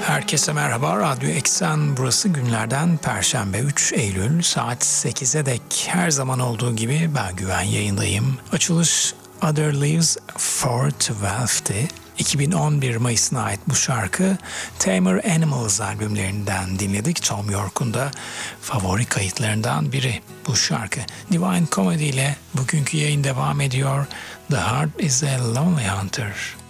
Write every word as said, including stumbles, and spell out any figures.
Herkese merhaba. Radyo Eksen burası, günlerden Perşembe üç Eylül saat sekize dek her zaman olduğu gibi ben Güven yayındayım. Açılış Other Leaves for Twelve'ti. iki bin on bir Mayıs'ına ait bu şarkı Tamer Animals albümlerinden dinledik. Thom Yorke'un da favori kayıtlarından biri bu şarkı. Divine Comedy ile bugünkü yayın devam ediyor. The Heart is a Lonely Hunter.